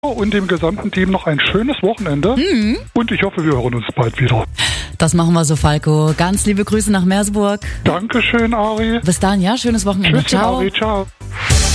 und dem gesamten Team noch ein schönes Wochenende. Und ich hoffe, wir hören uns bald wieder. Das machen wir so, Falco. Ganz liebe Grüße nach Merseburg. Dankeschön, Ari. Bis dann, ja, schönes Wochenende. Tschüss, Ciao. Ari, ciao.